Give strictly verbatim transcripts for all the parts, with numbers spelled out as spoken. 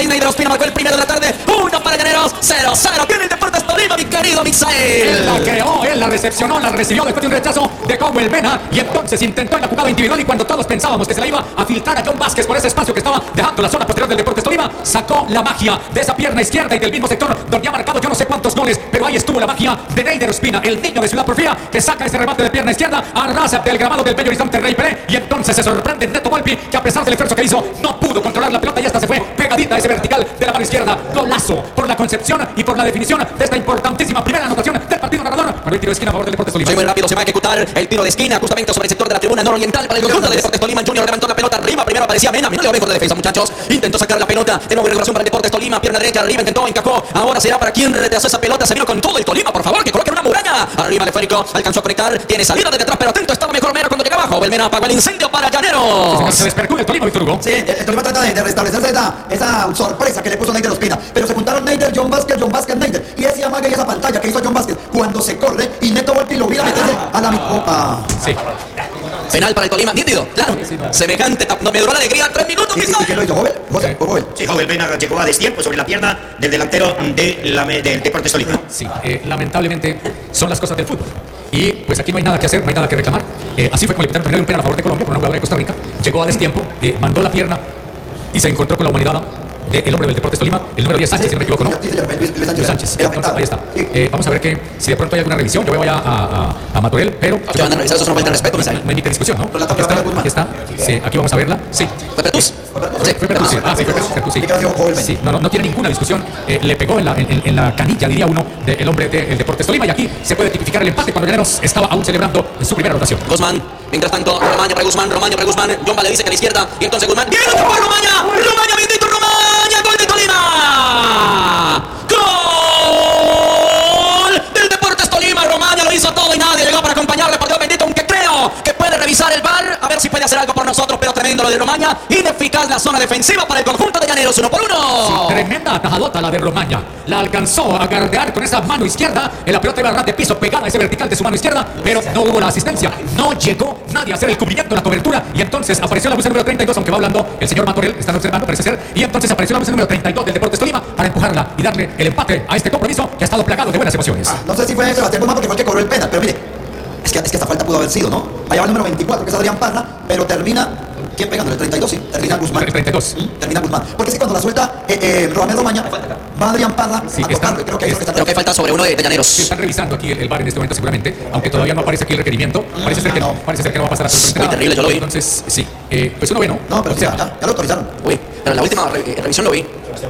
país. Neider Ospina marcó el primero de la tarde. Uno para Llaneros, cero cero. Tiene el Deportes Tolima, mi querido Misael. Él la creó, él la recepcionó, la recibió después de un rechazo de Cowell Mena. Y entonces intentó en la jugada individual. Y cuando todos pensábamos que se la iba a filtrar a John Vázquez por ese espacio que estaba dejando la zona posterior del Deportes Tolima, sacó la magia de esa pierna izquierda y del mismo sector donde ha marcado yo no sé cuántos goles. Pero ahí estuvo la magia de Neider Ospina, el niño de Ciudad Porfía, que saca ese remate de pierna izquierda a ras del grabado del bello horizonte Rey Pelé. Y entonces se sorprende Neto Volpi, que a pesar del esfuerzo que hizo, no pudo controlar la pelota y esta se fue pegadita a ese vertical de la mano izquierda. Golazo por la concepción y por la definición de esta importantísima primera anotación del partido ganador. Para el tiro de esquina a favor del Deportes Tolima. Soy muy rápido, se va a ejecutar el tiro de esquina justamente sobre el sector de la tribuna nororiental para el conjunto de Deportes Tolima. Junior levantó la pelota arriba, primero aparecía Mena, Mena le va mejor de defensa, muchachos. Intentó sacar la pelota, de nuevo regulación para el Deportes Tolima, pierna derecha arriba, intentó, encajó. Ahora será para quien retrasó esa pelota, se vino con todo el Tolima, por favor, que coloquen una muralla. Arriba el Férico, alcanzó a conectar, tiene salida desde atrás, pero atento, estaba mejor Mena cuando llegaba abajo. El Mena apagó el incendio para Llaneros. Se despercó el Tolima, Víctor Hugo. Sí, el, el Tolima trata de, de restablecerse esa, esa sorpresa que le puso Neider Ospina. Pero se juntaron Neider, John Vázquez, John Vázquez, Neider. Y ese amague y esa pantalla que hizo John Vázquez cuando se corre y Neto Volpi lo hubiera meterse a la opa. Sí. Penal para el Tolima, nítido, claro. Semejante, no me duró la alegría, tres minutos. ¿Y, y, y qué lo hizo, Jovel? José, ¿o Jovel? Sí, Jovel Mena llegó a destiempo sobre la pierna del delantero de la, del Deportes Tolima. Sí, eh, lamentablemente son las cosas del fútbol. Y pues aquí no hay nada que hacer, no hay nada que reclamar. Eh, así fue como le quitaron primero un penal a favor de Colombia por una jugadora de Costa Rica. Llegó a destiempo, eh, mandó la pierna y se encontró con la humanidad del hombre del Deportes Tolima, el número diez Sánchez, si no me equivoco, ¿no? Luis Sánchez. Entonces, ahí está. Eh, vamos a ver que si de pronto hay alguna revisión, yo voy a, a, a, a Matorel, pero... ¿Qué van a revisar? Eso es una falta de respeto, no, no hay ni que discusión, ¿no? Aquí está, aquí está. Sí, aquí vamos a verla. Sí. ¿Fue Pertus? Sí, fue Pertus, sí. Ah, sí, fue Pertus, sí. Sí, no, no, no tiene ninguna discusión. Eh, le pegó en la, en, en la canilla, diría uno, del hombre del Deportes Tolima, y aquí se puede tipificar el empate cuando Llaneros estaba aún celebrando en su primera rotación. Guzmán, mientras tanto, Romaña para Guzmán, Romaña para Guzmán, Jomba le dice que a la izquierda, y entonces Guzmán, ¡viene por Romaña! ¡Romaña, bendito Romaña! ¡Gol de Tolima! ¡Gol del Deportes Tolima! Romaña lo hizo todo y nadie llegó para acompañarle, por Dios bendito, aunque creo que puede revisar el V A R, a ver si puede hacer algo por nosotros, pero tremendo lo de Romaña, ineficaz la zona defensiva para el conjunto de Llaneros, uno por uno. Sí, tremenda atajadota la de Romaña, la alcanzó a gardear con esa mano izquierda, en la pelota iba a ras de piso pegada a ese vertical de su mano izquierda, pero no hubo la asistencia, no llegó nadie a hacer el cubrimiento, la cobertura, y entonces apareció la blusa número treinta y dos, aunque va hablando el señor Matorel, están observando, parece ser, y entonces apareció la blusa número treinta y dos del Deportes Tolima para empujarla y darle el empate a este compromiso que ha estado plagado de buenas emociones. Ah, no sé si fue Sebastián Guzmán porque fue el que cobró el penal, pero mire, es que, es que esta falta pudo haber sido, ¿no? Allá va el número veinticuatro, que es Adrián Parra, pero termina... ¿Quién pegando? El treinta y dos, sí. Termina Guzmán. El treinta y dos. ¿Mm? Termina Guzmán. Porque es que cuando la suelta eh, eh, Romaña Romaña, va Adrián Parra sí, a tocarlo. Creo que hay Creo que falta sobre uno de, de Llaneros. Sí, están revisando aquí el, el V A R en este momento seguramente, aunque todavía no aparece aquí el requerimiento. Parece ser que no, parece ser que no va a pasar a muy terrible, yo lo vi. Entonces, sí. Eh, pues uno ve, ¿no? No, pero o sea, ya, ya, ya lo autorizaron. Uy, pero en la última re revisión lo vi.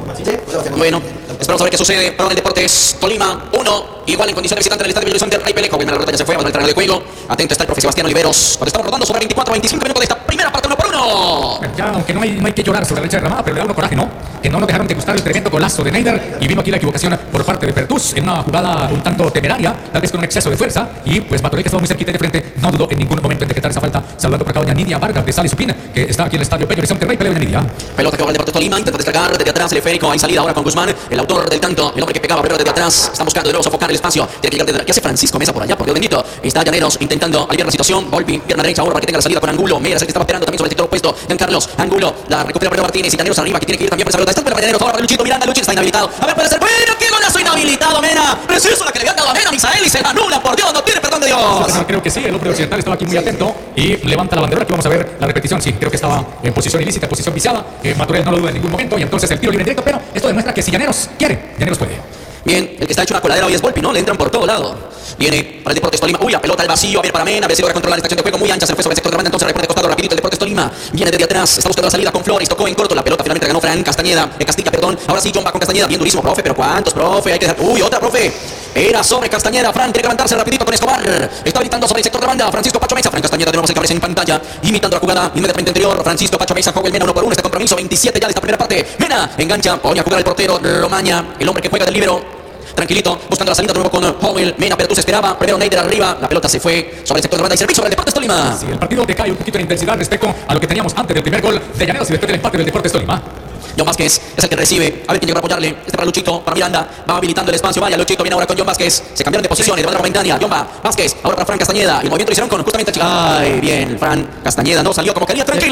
Bueno, esperamos a ver qué sucede. Ahora el Deportes Tolima, uno, igual en condición de visitante del estadio Bello Horizonte Rey Pelé. La pelota ya se fue, va al terreno de juego. Atento está el profe Sebastián Oliveros. Cuando estamos rodando sobre veinticuatro a veinticinco minutos de esta primera parte, uno por uno. Ya, aunque no hay, no hay que llorar sobre la leche derramada, pero le da uno coraje, ¿no? Que no nos dejaron degustar el tremendo golazo de Neider y vino aquí la equivocación por parte de Pertus en una jugada un tanto temeraria, tal vez con un exceso de fuerza, y pues Matorel, que estaba muy cerquita de frente, no dudó en ningún momento en decretar esa falta, saludando por acá doña Nidia Vargas de Sales Supina, que está aquí en el estadio Bello Horizonte Rey Pelé. Doña Nidia. Pelota que va al Deportes Tolima, intenta descargar desde atrás el esférico, hay salida ahora con Guzmán, el autor del tanto, el hombre que pegaba primero desde atrás, está buscando de nuevo sofocar el espacio, tiene que llegar desde... ¿Qué hace Francisco Mesa por allá? Por Dios bendito, está Llaneros intentando aliviar la situación, Volpi, pierna derecha ahora para que tenga la salida con Angulo, Mera es el que estaba esperando también sobre el sector opuesto, Giancarlos, Angulo, la recupera Pedro Martínez y Llaneros arriba, que tiene que ir también por esa pelota, está para Llaneros, ahora para Luchito, Miranda, Luchito está inhabilitado, a ver, puede ser, bueno, qué golazo inhabilitado, Mena, preciso la que le habían dado a Mena, Misael, y se anula, por Dios, no tiene perdón de Dios. No, creo que sí, el hombre occidental estaba aquí muy atento y levanta la bandera, aquí vamos a ver la repetición, sí, creo que estaba en posición ilícita, en posición viciada, eh, Matorel no lo duda en ningún momento y entonces el tiro libre directo, pero esto demuestra que si Llaneros quiere, Llaneros puede. Bien, el que está hecho una coladera hoy es Volpi, ¿no? Le entran por todo lado. Viene para el Deportes Tolima. Uy, la pelota al vacío. A ver para Mena. A ver si logra controlar la estación de juego muy ancha. Se le fue sobre el sector de banda. Entonces reparte costado rapidito el Deportes Tolima. Viene desde atrás. Está buscando la salida con Flores. Tocó en corto. La pelota finalmente la ganó Fran Castañeda. Eh, Castilla, perdón. Ahora sí, John va con Castañeda. Bien durísimo, profe. Pero ¿cuántos, profe? Hay que dejar... Uy, otra, profe. Era sobre Castañeda. Fran tiene que levantarse rapidito con Escobar. Está gritando sobre el sector de banda. Francisco Pacho Mesa. Fran Castañeda de nuevo se aparece en pantalla. Imitando la jugada inmediatamente interior. Francisco Pacho Mesa. Juega el Mena uno por uno. Este compromiso. veintisiete ya de esta primera parte. Mena engancha. Pone a jugar el portero Romaña. El hombre que juega del líbero. Tranquilito, buscando la salida de nuevo con Howell. Mena, Pertus esperaba. Primero Neider arriba. La pelota se fue sobre el sector de banda y servicio sobre el Deportes Tolima. Sí, el partido decae un poquito en intensidad respecto a lo que teníamos antes del primer gol de Llaneros y después del empate del Deportes Tolima. John Vázquez es el que recibe. A ver quién llega para apoyarle. Este para Luchito, para Miranda. Va habilitando el espacio. Vaya, Luchito viene ahora con John Vázquez. Se cambiaron de posiciones de manera momentánea. John va. Vázquez, ahora para Fran Castañeda. El movimiento lo hicieron con justamente... Ay, bien, Fran Castañeda no salió como quería. Tranquilo.